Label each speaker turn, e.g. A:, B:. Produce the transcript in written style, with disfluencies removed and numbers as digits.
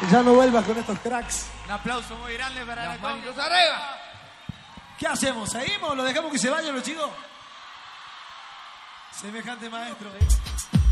A: Ya no vuelvas con estos cracks.
B: Un aplauso muy grande para
C: Las
B: la
C: manitos arriba.
A: ¿Qué hacemos? ¿Seguimos? ¿Lo dejamos que se vayan los chicos? Semejante maestro.